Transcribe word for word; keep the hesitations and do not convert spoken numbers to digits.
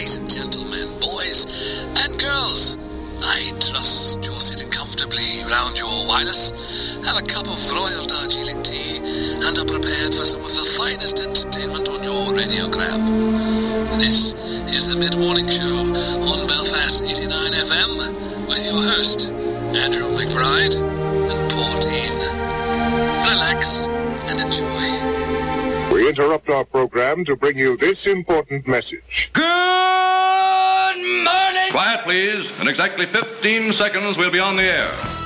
ladies and gentlemen, boys and girls. I trust you're sitting comfortably round your wireless, have a cup of Royal Darjeeling tea, and are prepared for some of the finest entertainment on your radiogram. This is the Mid-Morning Show on Belfast eighty-nine F M with your host, Andrew McBride and Paul Dean. Relax and enjoy. We interrupt our program to bring you this important message. Good morning! Quiet, please. In exactly fifteen seconds, we'll be on the air.